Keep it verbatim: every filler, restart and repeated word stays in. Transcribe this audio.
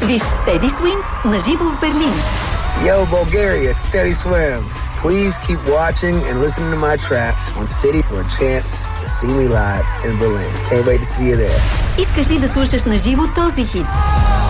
Виж Teddy Swims на живо в Берлин. Yo, Bulgaria, Teddy Swims. Please keep watching and listening to my tracks on City for a chance to see me live in Berlin. Can't wait to see you there. Искаш ли да слушаш на живо този хит?